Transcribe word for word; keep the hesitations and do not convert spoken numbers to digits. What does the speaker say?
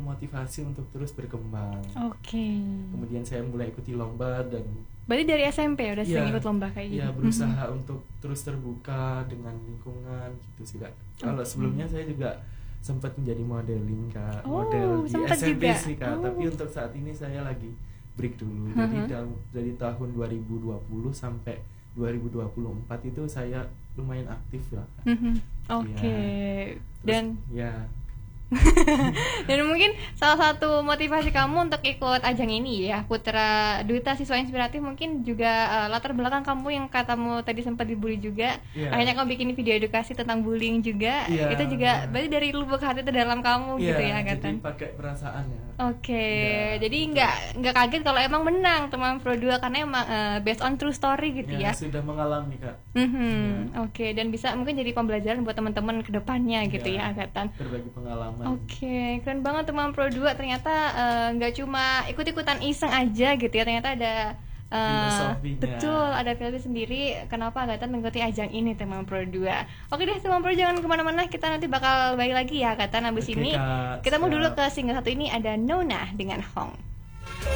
memotivasi untuk terus berkembang. Oke. Okay. Kemudian saya mulai ikuti lomba dan berarti dari S M P udah sering ya, ikut lomba kayak gitu. Iya, berusaha untuk terus terbuka dengan lingkungan gitu sih Kak. Okay. Kalau sebelumnya saya juga sempat menjadi modeling Kak, oh, model di S M P juga. sih Kak. Oh. Tapi untuk saat ini saya lagi break dulu. Uh-huh. Jadi dalam, dari tahun dua ribu dua puluh sampai dua ribu dua puluh empat itu saya lumayan aktif lah. Uh-huh. Oke. Okay. Ya. Dan ya. Dan mungkin salah satu motivasi kamu untuk ikut ajang ini ya, Putra Duta Siswa Inspiratif, mungkin juga uh, latar belakang kamu yang katamu tadi sempat dibully juga, yeah. akhirnya kamu bikin video edukasi tentang bullying juga, yeah. itu juga berarti dari lubuk hati dalam kamu yeah, gitu ya, Agatan? Jadi pakai perasaan ya. Oke, okay. yeah, jadi nggak nggak kaget kalau emang menang teman Pro dua karena emang uh, based on true story gitu yeah, ya. Sudah mengalami Kak. Mm-hmm. Yeah. Oke, okay. Dan bisa mungkin jadi pembelajaran buat teman-teman kedepannya gitu yeah, ya, Agatan. Berbagi pengalaman. Oke, okay, keren banget teman Pro dua, ternyata nggak uh, cuma ikut-ikutan iseng aja gitu ya, ternyata ada uh, betul, ada filosofi sendiri kenapa Agatan mengikuti ajang ini teman Pro dua. Oke deh teman Pro, jangan kemana-mana, kita nanti bakal balik lagi ya Agatan abis okay, ini Kak, kita mau dulu ke single satu ini, ada Nona dengan Hong.